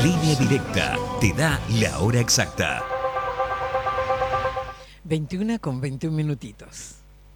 Línea Directa te da la hora exacta. 21:21 minutitos.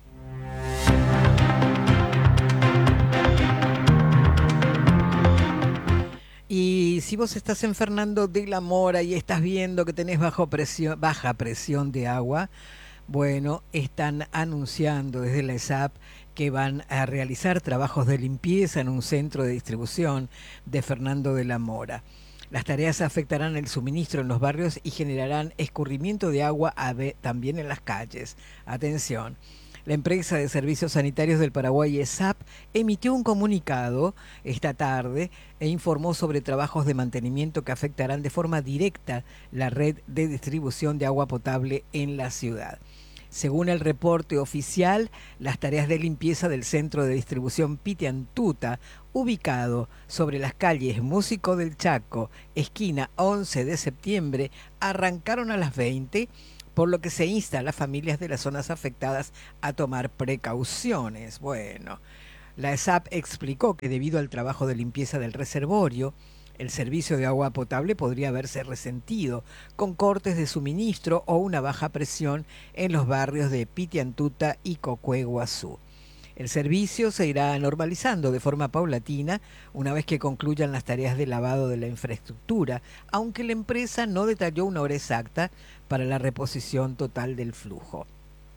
Y si vos estás en Fernando de la Mora y estás viendo que tenés baja presión de agua, bueno, están anunciando desde la ESAP que van a realizar trabajos de limpieza en un centro de distribución de Fernando de la Mora. Las tareas afectarán el suministro en los barrios y generarán escurrimiento de agua también en las calles. Atención. La empresa de servicios sanitarios del Paraguay, ESAP, emitió un comunicado esta tarde e informó sobre trabajos de mantenimiento que afectarán de forma directa la red de distribución de agua potable en la ciudad. Según el reporte oficial, las tareas de limpieza del centro de distribución Pitiantuta, ubicado sobre las calles Músico del Chaco, esquina 11 de septiembre, arrancaron a las 20, por lo que se insta a las familias de las zonas afectadas a tomar precauciones. Bueno, la ESAP explicó que debido al trabajo de limpieza del reservorio, el servicio de agua potable podría verse resentido, con cortes de suministro o una baja presión en los barrios de Pitiantuta y Cocué-Guazú. El servicio se irá normalizando de forma paulatina una vez que concluyan las tareas de lavado de la infraestructura, aunque la empresa no detalló una hora exacta para la reposición total del flujo.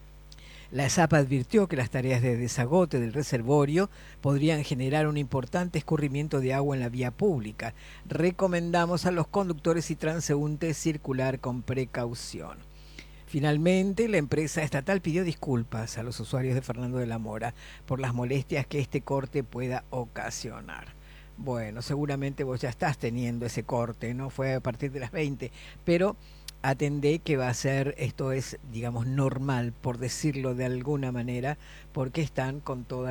La ESAP advirtió que las tareas de desagote del reservorio podrían generar un importante escurrimiento de agua en la vía pública. Recomendamos a los conductores y transeúntes circular con precaución. Finalmente, la empresa estatal pidió disculpas a los usuarios de Fernando de la Mora por las molestias que este corte pueda ocasionar. Bueno, seguramente vos ya estás teniendo ese corte, ¿no? Fue a partir de las 20, pero atendé que va a ser, esto es, digamos, normal, por decirlo de alguna manera, porque están con toda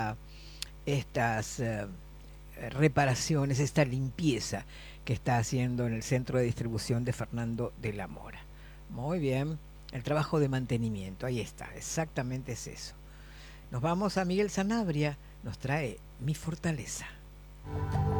estas reparaciones, esta limpieza que está haciendo en el centro de distribución de Fernando de la Mora. Muy bien, el trabajo de mantenimiento, ahí está, exactamente es eso. Nos vamos a Miguel Sanabria, nos trae Mi Fortaleza.